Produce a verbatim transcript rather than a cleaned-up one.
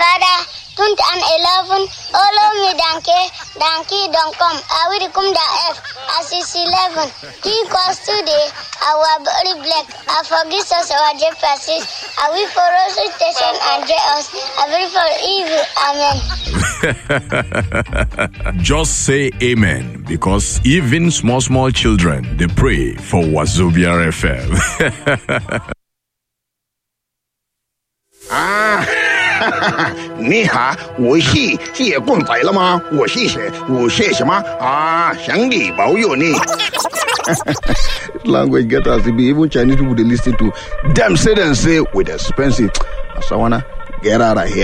Father, twenty and eleven, Olo me danke, danke don't come. I will come the F, as is eleven. Three calls today, our body black. I forgive us our Jefferson. I will for station and us. I will for evil. Amen. Just say amen, because even small, small children, they pray for Wazobia F M. Ah, 你好，我是谢公仔了吗？我谢谢，我谢什么啊？上帝保佑你。Language get us to be even Chinese people they listen to them say them say with expensive. So I wanna get out of here.